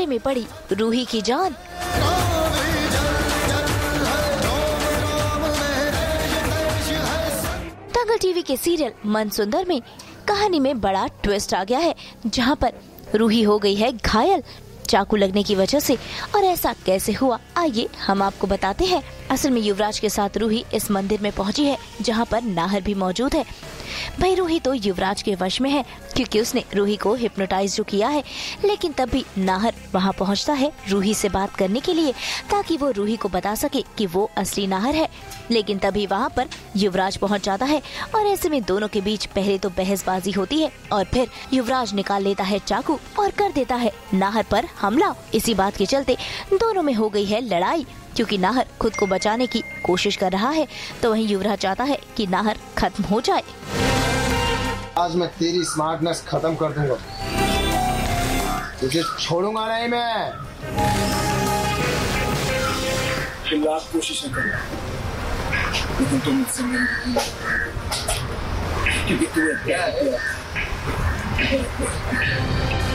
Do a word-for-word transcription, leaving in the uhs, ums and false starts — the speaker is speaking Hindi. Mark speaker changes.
Speaker 1: में पड़ी रूही की जान। दंगल टीवी के सीरियल मनसुंदर में कहानी में बड़ा ट्विस्ट आ गया है, जहां पर रूही हो गई है घायल चाकू लगने की वजह से। और ऐसा कैसे हुआ, आइए हम आपको बताते हैं। असल में युवराज के साथ रूही इस मंदिर में पहुंची है, जहां पर नाहर भी मौजूद है। भाई रूही तो युवराज के वश में है, क्योंकि उसने रूही को हिप्नोटाइज जो किया है। लेकिन तब भी नाहर वहां पहुंचता है रूही से बात करने के लिए, ताकि वो रूही को बता सके कि वो असली नाहर है। लेकिन तभी वहां पर युवराज पहुंच जाता है, और ऐसे में दोनों के बीच पहले तो बहसबाजी होती है, और फिर युवराज निकाल लेता है चाकू और कर देता है नाहर पर हमला। इसी बात के चलते दोनों में हो गई है लड़ाई, क्योंकि नाहर खुद को बचाने की कोशिश कर रहा है, तो वहीं युवराज चाहता है कि नाहर खत्म हो जाए।
Speaker 2: आज मैं तेरी स्मार्टनेस खत्म कर दूंगा, तुझे छोड़ूंगा नहीं मैं।
Speaker 3: तुम लाख कोशिश न करना, लेकिन तुम मुझसे नहीं, क्योंकि तुम्हें प्यार किया।